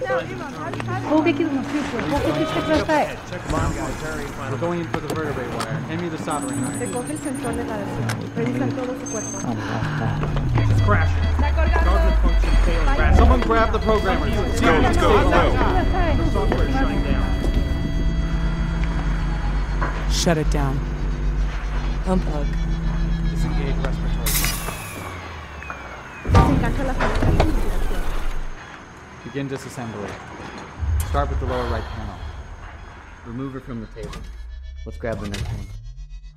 Połowiki do future. Połowiki się przestaje. We're going in for the vertebrae wire. Hand me the soldering iron. Recoge el sensor de radiación. Revisan todo su cuerpo. It's crashing. Guarded function failing. Someone grab the programmer. Let's go, let's go, let's go. The software is shutting down. Shut it down. Unplug. Disengage respiratory. Desencaja la salida de respiración. Begin disassembly. Start with the lower right panel. Remove her from the table. Let's grab the next one.